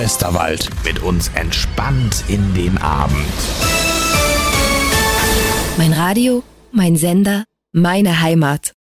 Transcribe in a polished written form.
Westerwald. Mit uns entspannt in den Abend. Mein Radio, mein Sender, meine Heimat.